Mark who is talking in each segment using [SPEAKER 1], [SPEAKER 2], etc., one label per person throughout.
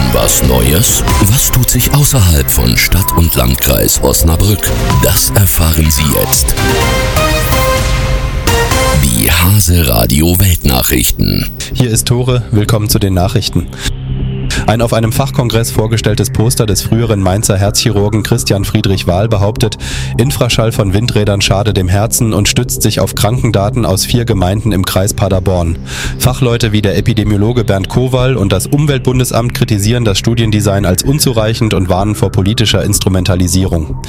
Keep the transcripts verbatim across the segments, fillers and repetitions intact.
[SPEAKER 1] was Neues? Was tut sich außerhalb von Stadt und Landkreis Osnabrück? Das erfahren Sie jetzt. Die Hase Radio Weltnachrichten.
[SPEAKER 2] Hier ist Tore, willkommen zu den Nachrichten. Ein auf einem Fachkongress vorgestelltes Poster des früheren Mainzer Herzchirurgen Christian Friedrich Wahl behauptet, Infraschall von Windrädern schade dem Herzen und stützt sich auf Krankendaten aus vier Gemeinden im Kreis Paderborn. Fachleute wie der Epidemiologe Bernd Kowal und das Umweltbundesamt kritisieren das Studiendesign als unzureichend und warnen vor politischer Instrumentalisierung.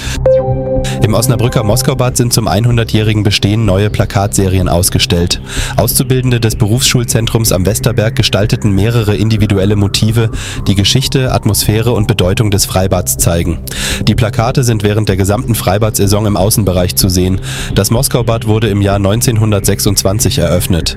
[SPEAKER 2] Im Osnabrücker Moskaubad sind zum hundertjährigen Bestehen neue Plakatserien ausgestellt. Auszubildende des Berufsschulzentrums am Westerberg gestalteten mehrere individuelle Motive, die Geschichte, Atmosphäre und Bedeutung des Freibads zeigen. Die Plakate sind während der gesamten Freibad-Saison im Außenbereich zu sehen. Das Moskaubad wurde im Jahr neunzehnhundertsechsundzwanzig eröffnet.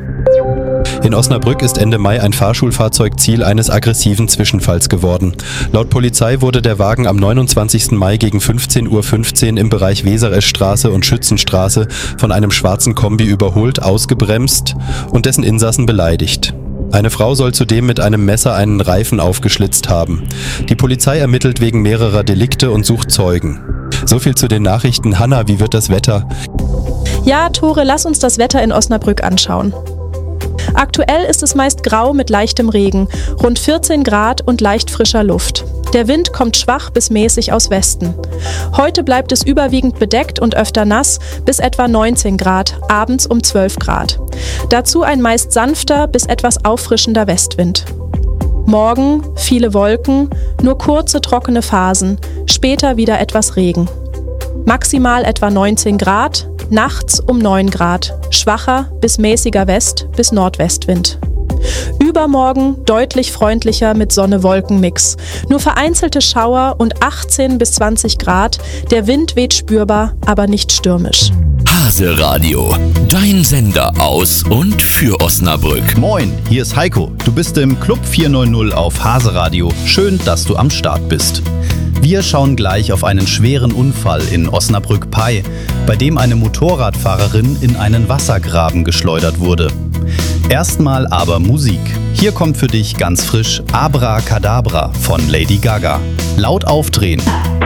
[SPEAKER 2] In Osnabrück ist Ende Mai ein Fahrschulfahrzeug Ziel eines aggressiven Zwischenfalls geworden. Laut Polizei wurde der Wagen am neunundzwanzigsten Mai gegen fünfzehn Uhr fünfzehn im Bereich Wesereschstraße und Schützenstraße von einem schwarzen Kombi überholt, ausgebremst und dessen Insassen beleidigt. Eine Frau soll zudem mit einem Messer einen Reifen aufgeschlitzt haben. Die Polizei ermittelt wegen mehrerer Delikte und sucht Zeugen. So viel zu den Nachrichten. Hanna, wie wird das Wetter?
[SPEAKER 3] Ja, Tore, lass uns das Wetter in Osnabrück anschauen. Aktuell ist es meist grau mit leichtem Regen, rund vierzehn Grad und leicht frischer Luft. Der Wind kommt schwach bis mäßig aus Westen. Heute bleibt es überwiegend bedeckt und öfter nass bis etwa neunzehn Grad, abends um zwölf Grad. Dazu ein meist sanfter bis etwas auffrischender Westwind. Morgen viele Wolken, nur kurze trockene Phasen, später wieder etwas Regen. Maximal etwa neunzehn Grad, nachts um neun Grad, schwacher bis mäßiger West- bis Nordwestwind. Übermorgen deutlich freundlicher mit Sonne-Wolken-Mix. Nur vereinzelte Schauer und achtzehn bis zwanzig Grad. Der Wind weht spürbar, aber nicht stürmisch.
[SPEAKER 1] Hase Radio, dein Sender aus und für Osnabrück.
[SPEAKER 4] Moin, hier ist Heiko. Du bist im Club vierhundertneunzig auf Hase Radio. Schön, dass du am Start bist. Wir schauen gleich auf einen schweren Unfall in Osnabrück-Pei, bei dem eine Motorradfahrerin in einen Wassergraben geschleudert wurde. Erstmal aber Musik. Hier kommt für dich ganz frisch Abracadabra von Lady Gaga. Laut aufdrehen.